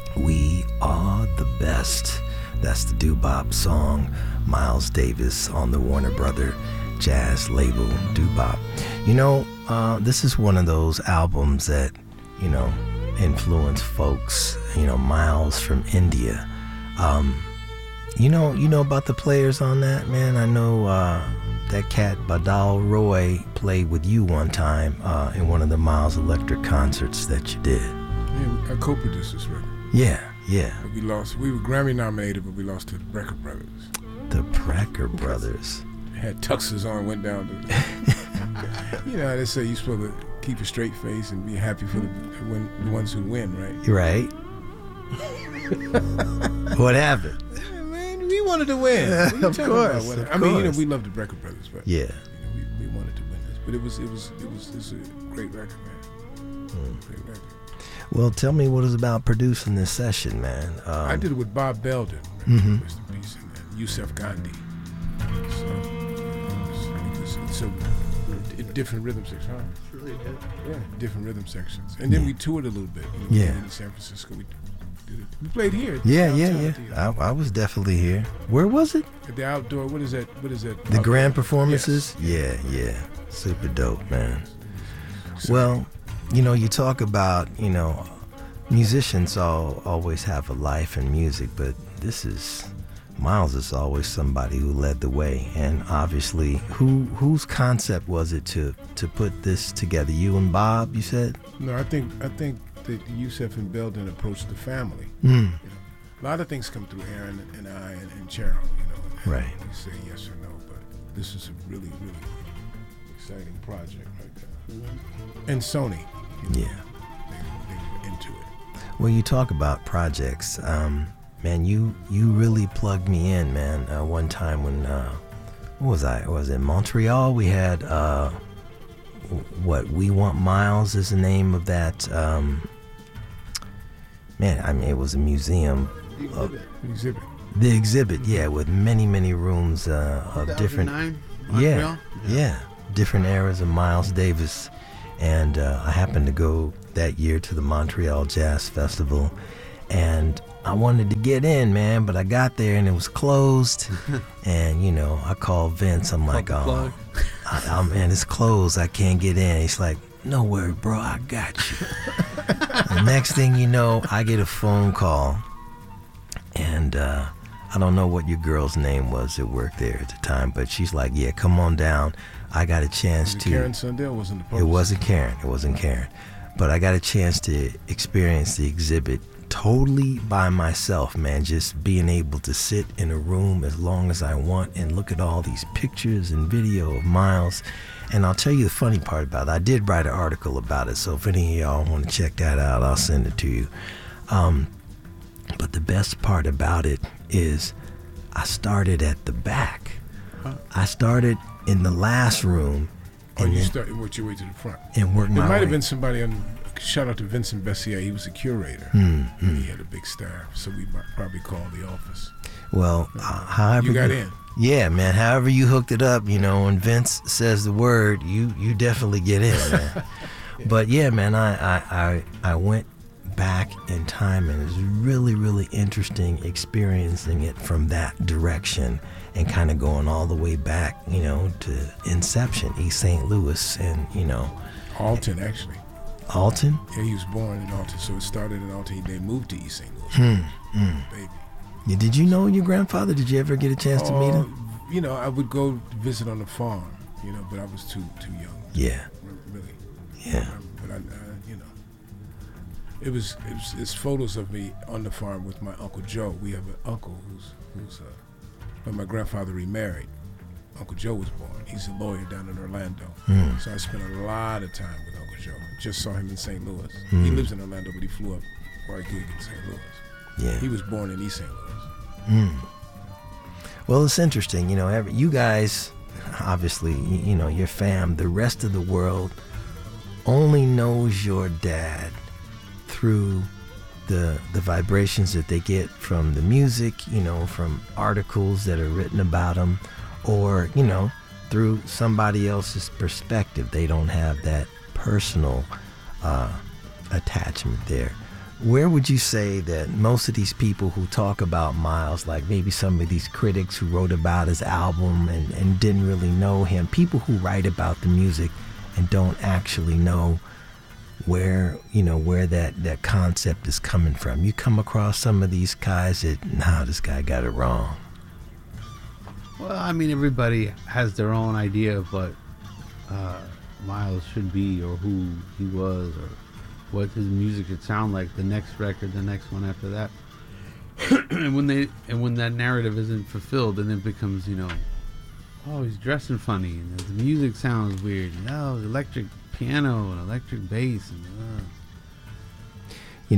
We Are the Best. That's the doo-bop song. Miles Davis on the Warner Brother jazz label, doo-bop. You know, this is one of those albums that, you know, influence folks. You know, Miles from India. You know about the players on that, man? I know that cat Badal Roy played with you one time in one of the Miles Electric concerts that you did. Yeah, I co-produced this record. Yeah. But we lost. We were Grammy nominated, but we lost to the Brecker Brothers. The Brecker Brothers. Had tuxes on, went down to... You know how they say you're supposed to keep a straight face and be happy for the ones who win, right? Right. What happened? Yeah, man, we wanted to win. Of course. I mean, you know, we love the Brecker Brothers, but yeah, you know, we wanted to win this. But it was a great record, man. Great record. Well, tell me what it was about producing this session, man. I did it with Bob Belden, rest in peace, and Yusef Gandhi. So it's a different rhythm section. Huh? It's really good. Yeah, different rhythm sections. And then we toured a little bit. In San Francisco. We played here. Yeah. I was definitely here. Where was it? At the outdoor. What is that? The Grand Performances? Yes. Yeah. Super dope, man. Well, you know, you talk about, you know, musicians always have a life in music, but Miles is always somebody who led the way. And obviously, whose concept was it to put this together? You and Bob, you said? No, I think that Yusef and Belden approached the family. You know, a lot of things come through Aaron and I and Cheryl, you know. And right. We say yes or no, but this is a really, really exciting project right there. And Sony. Yeah. They were into it. Well, you talk about projects. Man, you really plugged me in, man. One time when, what was I? Was it Montreal? We had, We Want Miles is the name of that. Man, I mean, it was a museum. The exhibit, yeah, with many rooms of different. Montreal? Yeah, different eras of Miles Davis. And I happened to go that year to the Montreal Jazz Festival, and I wanted to get in, man, but I got there and it was closed. And, you know, I called Vince. I'm like, man, it's closed. I can't get in. He's like, no worry, bro, I got you. The next thing you know, I get a phone call, and I don't know what your girl's name was that worked there at the time, but she's like, yeah, come on down. I got a chance to... Karen Sundell wasn't the post. It wasn't Karen. But I got a chance to experience the exhibit totally by myself, man. Just being able to sit in a room as long as I want and look at all these pictures and video of Miles. And I'll tell you the funny part about it. I did write an article about it, so if any of y'all want to check that out, I'll send it to you. But the best part about it is I started at the back. I started in the last room. And you worked your way to the front. And worked my way. There might have been somebody on... Shout out to Vincent Bessier. He was a curator. He had a big staff, so we might probably call the office. Well, however you got in. Yeah, man. However you hooked it up, you know, when Vince says the word, you definitely get in, man. Yeah. But yeah, man, I went back in time, and it was really interesting experiencing it from that direction and kind of going all the way back, you know, to inception, East St. Louis, and you know, Alton actually. Alton? Yeah, he was born in Alton, so it started in Alton. They moved to East St. Louis. Baby. Yeah, did you know your grandfather? Did you ever get a chance to meet him? You know, I would go visit on the farm, you know, but I was too young. Yeah. Really. Yeah. But I you know, it's photos of me on the farm with my Uncle Joe. We have an uncle who's when my grandfather remarried, Uncle Joe was born. He's a lawyer down in Orlando. So I spent a lot of time with Uncle Joe. Just saw him in St. Louis. He lives in Orlando, but he flew up for a gig in St. Louis. Yeah. He was born in East St. Louis. Well, it's interesting, you know, you guys, obviously, you know, your fam, the rest of the world only knows your dad through the vibrations that they get from the music, you know, from articles that are written about him, or, you know, through somebody else's perspective. They don't have that personal attachment there. where would you say that most of these people who talk about Miles, like maybe some of these critics who wrote about his album and didn't really know him, people who write about the music and don't actually know where that concept is coming from? You come across some of these guys that, this guy got it wrong. Well, I mean, everybody has their own idea of what Miles should be, or who he was, or what his music should sound like, the next record, the next one after that. and when that narrative isn't fulfilled, then it becomes, oh, he's dressing funny, and the music sounds weird, and electric piano and electric bass, and he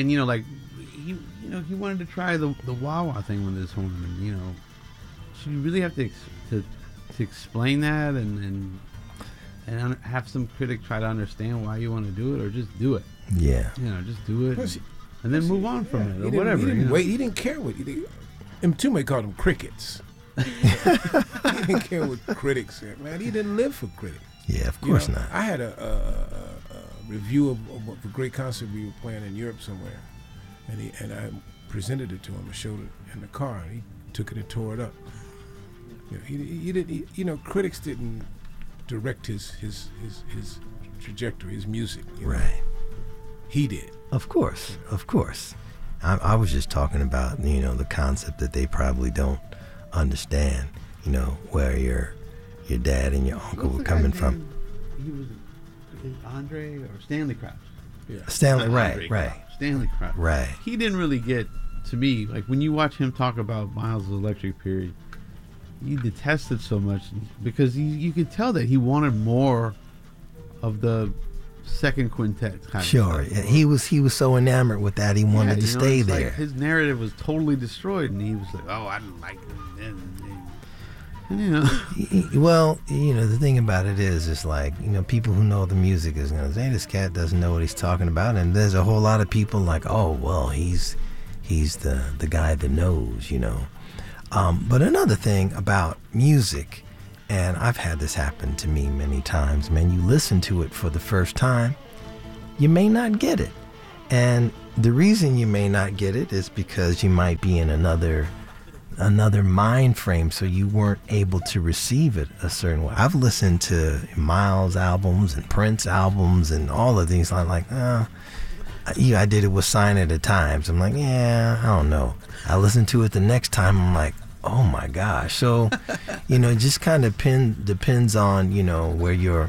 wanted to try the wah-wah thing with his horn, and should you really have to explain that and have some critic try to understand why you want to do it, or just do it? Yeah. Just do it, and then move on from it, or whatever. He didn't wait. He didn't care what he did. Mtume called them crickets. He didn't care what critics said, man. He didn't live for critics. Yeah, of course not. I had a review of a great concert we were playing in Europe somewhere, and I presented it to him. I showed it in the car, and he took it and tore it up. He didn't. Critics didn't direct his trajectory, his music. Right. He did. Of course. I was just talking about the concept that they probably don't understand. Where your dad and your uncle were coming from. He was Andre or Stanley Crouch. Yeah. Stanley, right. Stanley Crouch. Right. He didn't really get, to me, like when you watch him talk about Miles' electric period, he detested so much because you could tell that he wanted more of the second quintet kind Sure. of stuff. He was so enamored with that he wanted to stay there. Like his narrative was totally destroyed, and he was like, "Oh, I didn't like him." Well, the thing about it is, it's like, people who know the music is going to say this cat doesn't know what he's talking about, and there's a whole lot of people like, oh, well, he's the guy that knows, But another thing about music, and I've had this happen to me many times, man, you listen to it for the first time, you may not get it. And the reason you may not get it is because you might be in another mind frame, so you weren't able to receive it a certain way. I've listened to Miles albums and Prince albums and all of these. I'm like, I did it with Sign of the Times. I'm like, I don't know. I listened to it the next time. I'm like, oh my gosh. So, it just kind of depends on, where you're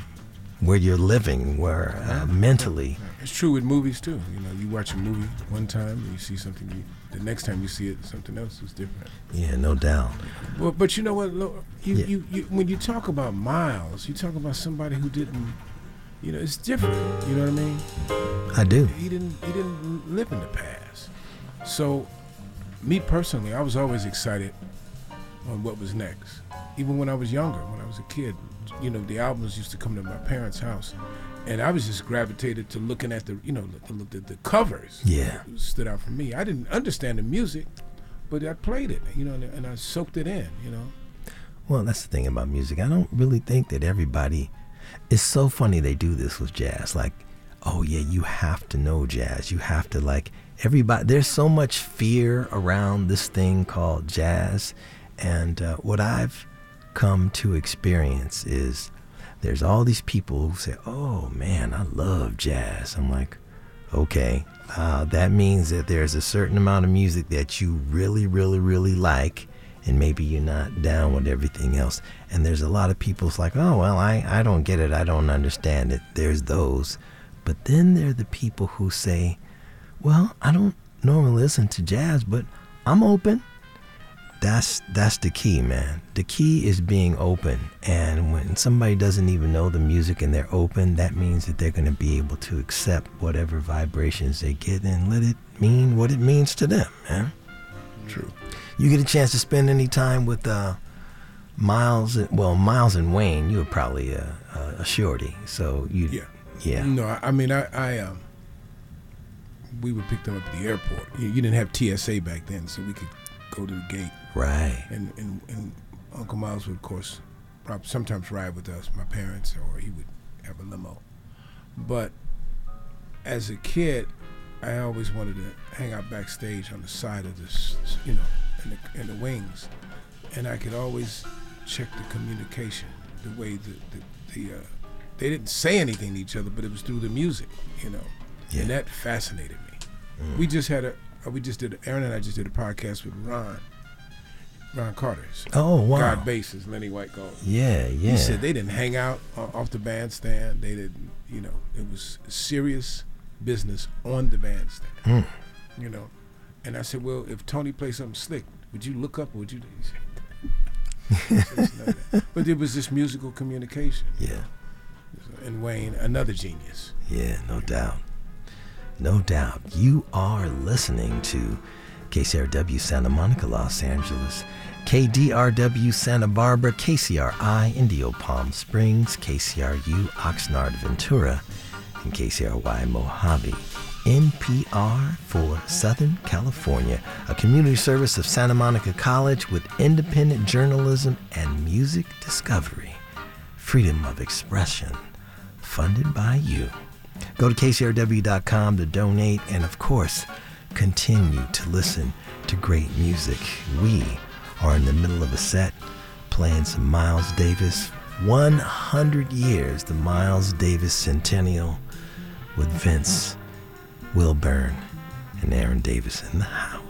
living, mentally. It's true with movies too. You watch a movie one time and you see something. The next time you see it, something else is different. Yeah, no doubt. Well, but you know what? You when you talk about Miles, you talk about somebody who didn't. It's different. You know what I mean? I do. He didn't live in the past. So, me personally, I was always excited on what was next. Even when I was younger, when I was a kid, the albums used to come to my parents' house. And I was just gravitated to looking at the covers. Yeah. It stood out for me. I didn't understand the music, but I played it, and I soaked it in, Well, that's the thing about music. I don't really think that everybody, it's so funny they do this with jazz. Like, oh yeah, you have to know jazz. You have to everybody, there's so much fear around this thing called jazz. And what I've come to experience is, there's all these people who say, oh man, I love jazz. I'm like, okay, that means that there's a certain amount of music that you really, really, really like, and maybe you're not down with everything else. And there's a lot of people who's like, oh, well, I don't get it. I don't understand it. There's those. But then there are the people who say, well, I don't normally listen to jazz, but I'm open. That's the key, man. The key is being open. And when somebody doesn't even know the music and they're open, that means that they're going to be able to accept whatever vibrations they get and let it mean what it means to them, man. True. You get a chance to spend any time with Miles and Wayne. You were probably a shorty, so you. Yeah. No, I mean, we would pick them up at the airport. You didn't have TSA back then, so we could go to the gate. Right. And Uncle Miles would, of course, sometimes ride with us, my parents, or he would have a limo. But as a kid, I always wanted to hang out backstage on the side of this, you know, in the wings, and I could always check the communication, the way they didn't say anything to each other, but it was through the music, you know, and that fascinated me. We just did Aaron and I just did a podcast with Ron Carter's. Oh, wow. God Bases, Lenny White Gold. Yeah. He said they didn't hang out off the bandstand. They didn't, you know, it was serious business on the bandstand, you know. And I said, well, if Tony plays something slick, would you look up or would you? He said, but it was this musical communication. Yeah. And Wayne, another genius. Yeah, no doubt. No doubt. You are listening to KCRW Santa Monica, Los Angeles, KDRW Santa Barbara, KCRI Indio Palm Springs, KCRU Oxnard Ventura, and KCRY Mojave. NPR for Southern California, a community service of Santa Monica College with independent journalism and music discovery. Freedom of expression, funded by you. Go to kcrw.com to donate and, of course, continue to listen to great music. We are in the middle of a set playing some Miles Davis, 100 years, the Miles Davis Centennial, with Vince, Will Byrne, and Aaron Davis in the house.